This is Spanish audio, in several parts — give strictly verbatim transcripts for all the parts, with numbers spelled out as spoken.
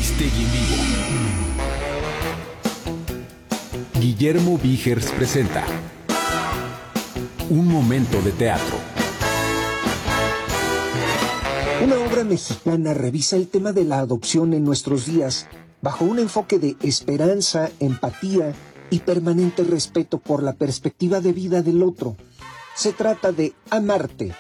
Aristegui en vivo. Guillermo Vigers presenta Un momento de teatro. Una obra mexicana revisa el tema de la adopción en nuestros días bajo un enfoque de esperanza, empatía y permanente respeto por la perspectiva de vida del otro. Se trata de Amarte.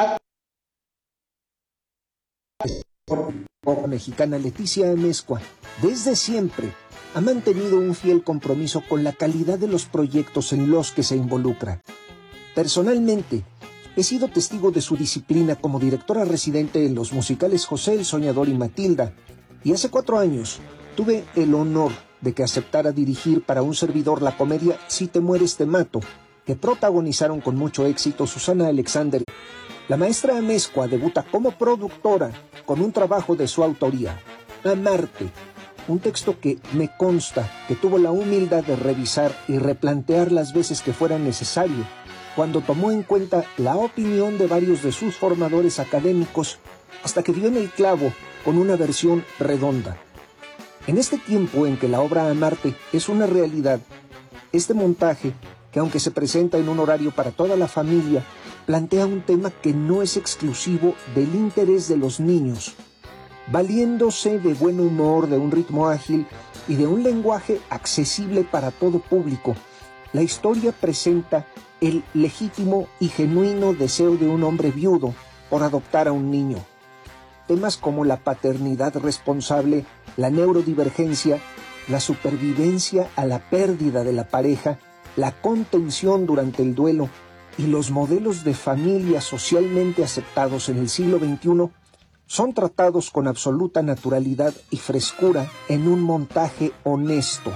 La mexicana Leticia Amezcua, desde siempre, ha mantenido un fiel compromiso con la calidad de los proyectos en los que se involucra. Personalmente, he sido testigo de su disciplina como directora residente en los musicales José el Soñador y Matilda, y hace cuatro años tuve el honor de que aceptara dirigir para un servidor la comedia Si te mueres te mato, que protagonizaron con mucho éxito Susana Alexander. La maestra Amezcua debuta como productora con un trabajo de su autoría, Amarte, un texto que me consta que tuvo la humildad de revisar y replantear las veces que fuera necesario, cuando tomó en cuenta la opinión de varios de sus formadores académicos, hasta que dio en el clavo con una versión redonda. En este tiempo en que la obra Amarte es una realidad, este montaje, que aunque se presenta en un horario para toda la familia, plantea un tema que no es exclusivo del interés de los niños. Valiéndose de buen humor, de un ritmo ágil y de un lenguaje accesible para todo público, la historia presenta el legítimo y genuino deseo de un hombre viudo por adoptar a un niño. Temas como la paternidad responsable, la neurodivergencia, la supervivencia a la pérdida de la pareja, la contención durante el duelo y los modelos de familia socialmente aceptados en el siglo veintiuno son tratados con absoluta naturalidad y frescura en un montaje honesto.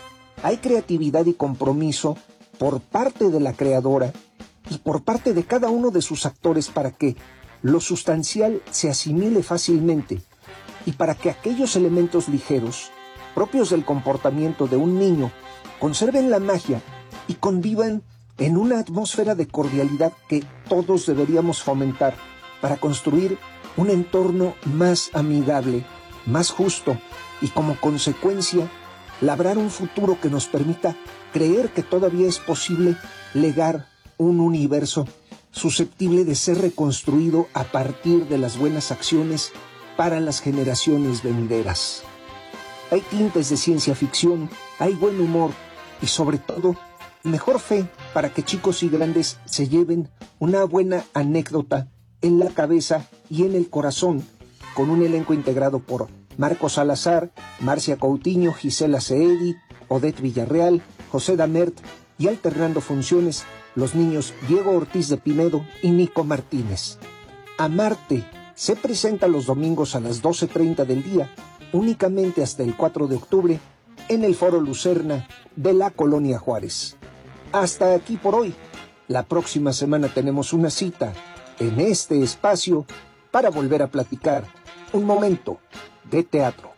Hay creatividad y compromiso por parte de la creadora y por parte de cada uno de sus actores para que lo sustancial se asimile fácilmente y para que aquellos elementos ligeros, propios del comportamiento de un niño, conserven la magia y convivan en una atmósfera de cordialidad que todos deberíamos fomentar para construir un entorno más amigable, más justo y como consecuencia labrar un futuro que nos permita creer que todavía es posible legar un universo susceptible de ser reconstruido a partir de las buenas acciones para las generaciones venideras. Hay tintes de ciencia ficción, hay buen humor y sobre todo mejor fe para que chicos y grandes se lleven una buena anécdota en la cabeza y en el corazón, con un elenco integrado por Marco Salazar, Marcia Coutinho, Gisela Ceedi, Odette Villarreal, José Damert y alternando funciones los niños Diego Ortiz de Pinedo y Nico Martínez. Amarte se presenta los domingos a las doce treinta del día, únicamente hasta el cuatro de octubre, en el Foro Lucerna de la Colonia Juárez. Hasta aquí por hoy. La próxima semana tenemos una cita en este espacio para volver a platicar un momento de teatro.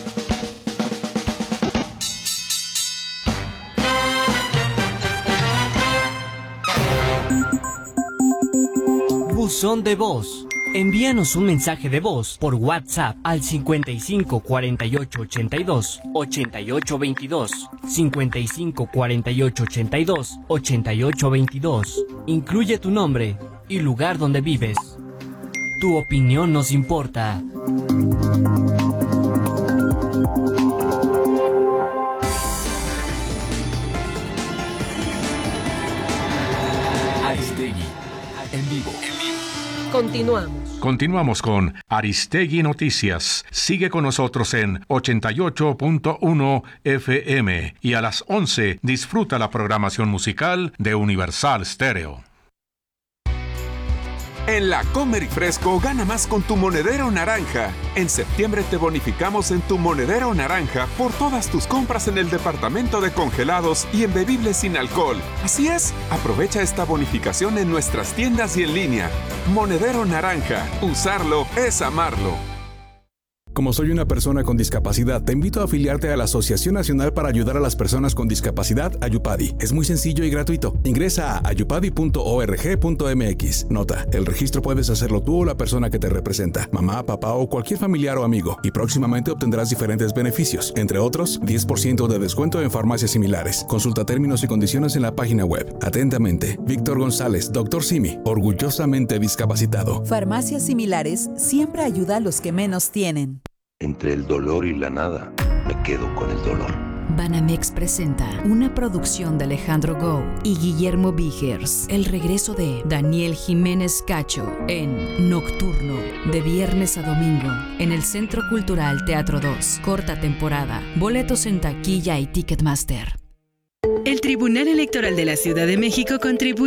Buzón de voz. Envíanos un mensaje de voz por WhatsApp al cincuenta y cinco cuarenta y ocho ochenta y dos ochenta y ocho veintidós, cincuenta y cinco cuarenta y ocho ochenta y dos ochenta y ocho veintidós. Incluye tu nombre y lugar donde vives. Tu opinión nos importa. Aristegui en vivo. Continuamos. Continuamos con Aristegui Noticias. Sigue con nosotros en ochenta y ocho punto uno F M y a las once disfruta la programación musical de Universal Stereo. En la Comer y Fresco gana más con tu monedero naranja. En septiembre te bonificamos en tu monedero naranja por todas tus compras en el departamento de congelados y en bebibles sin alcohol. Así es, aprovecha esta bonificación en nuestras tiendas y en línea. Monedero naranja, usarlo es amarlo. Como soy una persona con discapacidad, te invito a afiliarte a la Asociación Nacional para Ayudar a las Personas con Discapacidad, Ayupadi. Es muy sencillo y gratuito. Ingresa a ayupadi punto org punto m x. Nota, el registro puedes hacerlo tú o la persona que te representa, mamá, papá o cualquier familiar o amigo, y próximamente obtendrás diferentes beneficios, entre otros, diez por ciento de descuento en farmacias similares. Consulta términos y condiciones en la página web. Atentamente, Víctor González, doctor Simi, orgullosamente discapacitado. Farmacias similares siempre ayuda a los que menos tienen. Entre el dolor y la nada, me quedo con el dolor. Banamex presenta una producción de Alejandro Gou y Guillermo Vigers. El regreso de Daniel Jiménez Cacho en Nocturno, de viernes a domingo, en el Centro Cultural Teatro dos. Corta temporada. Boletos en taquilla y Ticketmaster. El Tribunal Electoral de la Ciudad de México contribuye